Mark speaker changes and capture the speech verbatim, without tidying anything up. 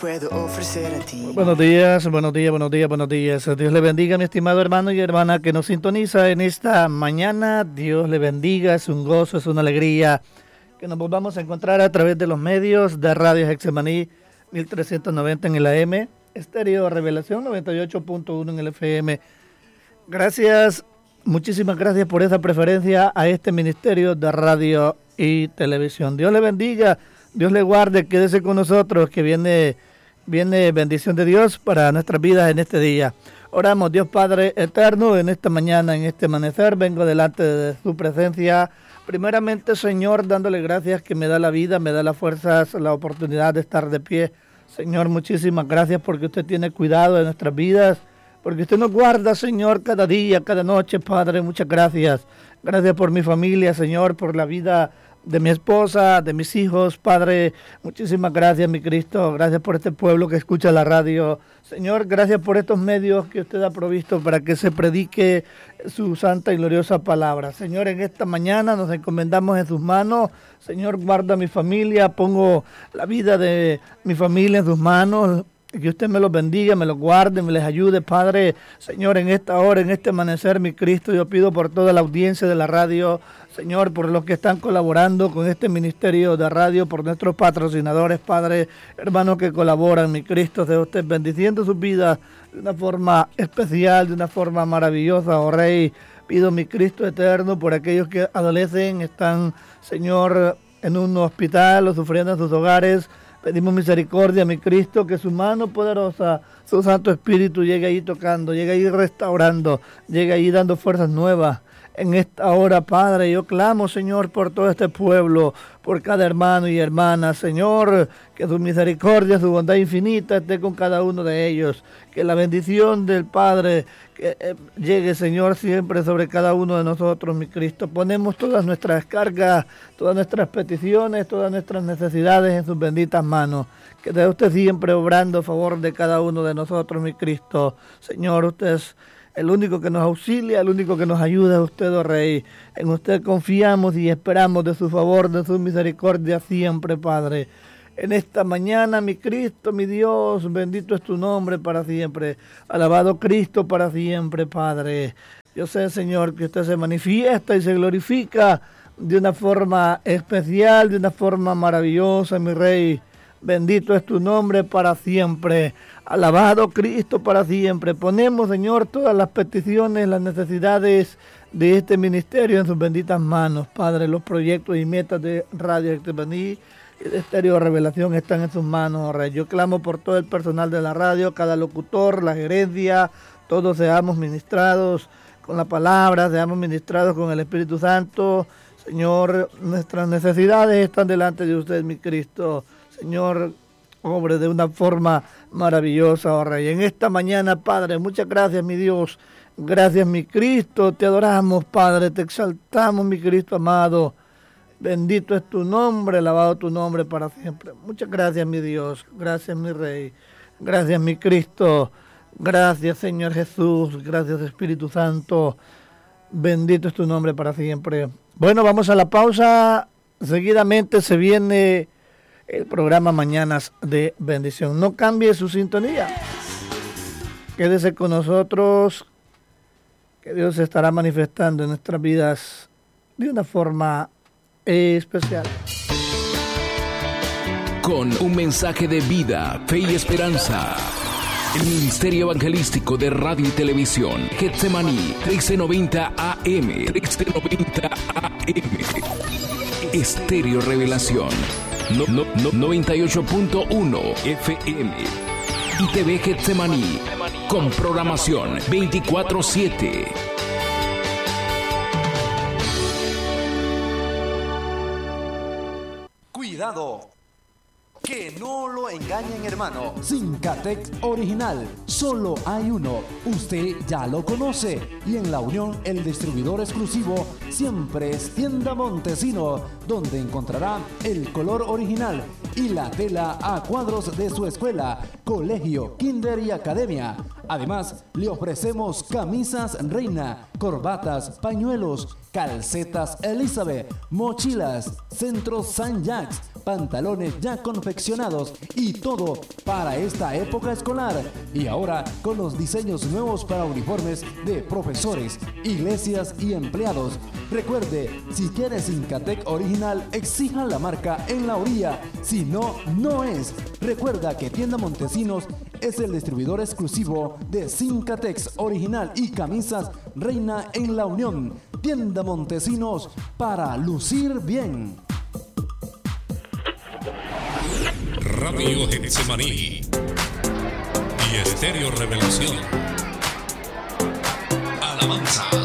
Speaker 1: puedo ofrecer a ti.
Speaker 2: Buenos días, buenos días, buenos días, buenos días. Dios le bendiga, mi estimado hermano y hermana que nos sintoniza en esta mañana. Dios le bendiga, es un gozo, es una alegría que nos volvamos a encontrar a través de los medios de Radio Getsemaní mil trescientos noventa en el A M, Estéreo Revelación noventa y ocho punto uno en el F M. Gracias, muchísimas gracias por esa preferencia a este ministerio de radio y televisión. Dios le bendiga, Dios le guarde, quédese con nosotros que viene... Viene bendición de Dios para nuestras vidas en este día. Oramos, Dios Padre eterno, en esta mañana, en este amanecer, vengo delante de su presencia. Primeramente, Señor, dándole gracias que me da la vida, me da las fuerzas, la oportunidad de estar de pie. Señor, muchísimas gracias porque usted tiene cuidado de nuestras vidas, porque usted nos guarda, Señor, cada día, cada noche, Padre. Muchas gracias. Gracias por mi familia, Señor, por la vida de mi esposa, de mis hijos, Padre, muchísimas gracias, mi Cristo, gracias por este pueblo que escucha la radio, Señor, gracias por estos medios que usted ha provisto para que se predique su santa y gloriosa palabra. Señor, en esta mañana nos encomendamos en sus manos, Señor, guarda mi familia, pongo la vida de mi familia en sus manos, que usted me los bendiga, me los guarde, me les ayude, Padre. Señor, en esta hora, en este amanecer, mi Cristo, yo pido por toda la audiencia de la radio, Señor, por los que están colaborando con este ministerio de radio, por nuestros patrocinadores, Padre, hermanos que colaboran, mi Cristo, sea usted bendiciendo sus vidas de una forma especial, de una forma maravillosa, oh Rey. Pido, mi Cristo eterno, por aquellos que adolecen, están, Señor, en un hospital o sufriendo en sus hogares. Pedimos misericordia, mi Cristo, que su mano poderosa, su Santo Espíritu llegue ahí tocando, llegue ahí restaurando, llegue ahí dando fuerzas nuevas. En esta hora, Padre, yo clamo, Señor, por todo este pueblo, por cada hermano y hermana, Señor, que su misericordia, su bondad infinita esté con cada uno de ellos, que la bendición del Padre que, eh, llegue, Señor, siempre sobre cada uno de nosotros, mi Cristo. Ponemos todas nuestras cargas, todas nuestras peticiones, todas nuestras necesidades en sus benditas manos. Que esté usted siempre obrando a favor de cada uno de nosotros, mi Cristo. Señor, usted es el único que nos auxilia, el único que nos ayuda es usted, oh Rey. En usted confiamos y esperamos de su favor, de su misericordia siempre, Padre. En esta mañana, mi Cristo, mi Dios, bendito es tu nombre para siempre. Alabado Cristo para siempre, Padre. Yo sé, Señor, que usted se manifiesta y se glorifica de una forma especial, de una forma maravillosa, mi Rey. Bendito es tu nombre para siempre. Alabado Cristo para siempre. Ponemos, Señor, todas las peticiones, las necesidades de este ministerio en sus benditas manos. Padre, los proyectos y metas de Radio Getsemaní y de Estéreo Revelación están en sus manos, Rey. Yo clamo por todo el personal de la radio, cada locutor, la gerencia, todos seamos ministrados con la palabra, seamos ministrados con el Espíritu Santo. Señor, nuestras necesidades están delante de usted, mi Cristo. Señor, obre de una forma maravillosa, oh Rey. En esta mañana, Padre, muchas gracias, mi Dios. Gracias, mi Cristo. Te adoramos, Padre. Te exaltamos, mi Cristo amado. Bendito es tu nombre, alabado tu nombre para siempre. Muchas gracias, mi Dios. Gracias, mi Rey. Gracias, mi Cristo. Gracias, Señor Jesús. Gracias, Espíritu Santo. Bendito es tu nombre para siempre. Bueno, vamos a la pausa. Seguidamente se viene el programa Mañanas de Bendición. No cambie su sintonía. Quédese con nosotros, que Dios se estará manifestando en nuestras vidas de una forma especial.
Speaker 3: Con un mensaje de vida, fe y esperanza. El Ministerio Evangelístico de Radio y Televisión, Getsemaní, trece noventa A M, trece noventa A M. Estéreo Revelación. No, no, no, noventa y ocho punto uno F M y T V Getsemaní con programación veinticuatro siete.
Speaker 4: Cuidado, que no lo engañen, hermano.
Speaker 5: Sincatex original, solo hay uno. Usted ya lo conoce. Y en La Unión, el distribuidor exclusivo siempre es Tienda Montesino, donde encontrará el color original y la tela a cuadros de su escuela, colegio, kinder y academia. Además, le ofrecemos camisas Reina, corbatas, pañuelos, calcetas Elizabeth, mochilas, centros Saint Jacques, pantalones ya confeccionados y todo para esta época escolar. Y ahora con los diseños nuevos para uniformes de profesores, iglesias y empleados. Recuerde, si quiere Zincatec original, exija la marca en la orilla. Si no, no es. Recuerda que Tienda Montesinos es el distribuidor exclusivo de Zincatex original y camisas Reina en la Unión. Tienda Montesinos, para lucir bien.
Speaker 1: Radio Getsemaní y Estéreo Revelación. Alabanza.